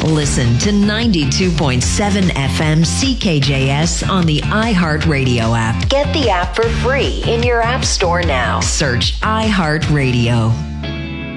Listen to 92.7 FM CKJS on the iHeartRadio app. Get the app for free in your app store now. Search iHeartRadio.